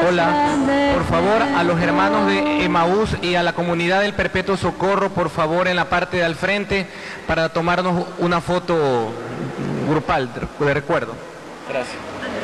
Hola, por favor, a los hermanos de Emaús y a la comunidad del Perpetuo Socorro, por favor, en la parte de al frente, para tomarnos una foto grupal de recuerdo. Gracias.